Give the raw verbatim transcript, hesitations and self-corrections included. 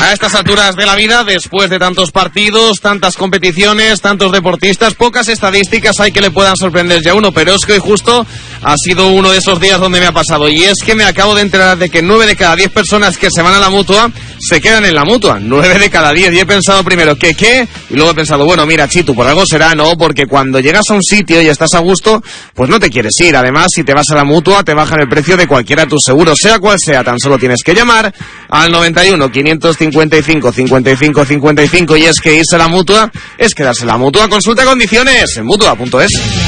A estas alturas de la vida, después de tantos partidos, tantas competiciones, tantos deportistas, pocas estadísticas hay que le puedan sorprender ya uno, pero es que hoy justo ha sido uno de esos días donde me ha pasado, y es que me acabo de enterar de que nueve de cada diez personas que se van a la Mutua se quedan en la Mutua, nueve de cada diez, y he pensado primero, ¿qué qué? Y luego he pensado, bueno, mira, Chitu, por algo será, ¿no? Porque cuando llegas a un sitio y estás a gusto, pues no te quieres ir. Además, si te vas a la Mutua, te bajan el precio de cualquiera de tus seguros, sea cual sea. Tan solo tienes que llamar al noventa y uno, quinientos cincuenta y cinco, cincuenta y cinco, cincuenta y cinco, y es que irse a la Mutua es quedarse en la Mutua. Consulta condiciones en mutua punto es.